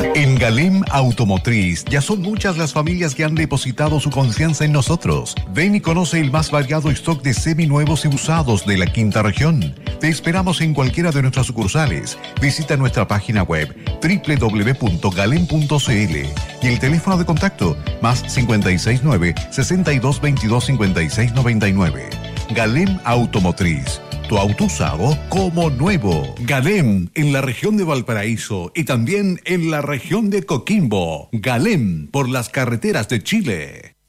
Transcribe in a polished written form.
En Galem Automotriz ya son muchas las familias que han depositado su confianza en nosotros. Ven y conoce el más variado stock de seminuevos y usados de la quinta región. Te esperamos en cualquiera de nuestras sucursales. Visita nuestra página web www.galem.cl y el teléfono de contacto más 569 62 22 56 99. Galem Automotriz. Tu auto usado como nuevo. Galem en la región de Valparaíso y también en la región de Coquimbo. Galem por las carreteras de Chile.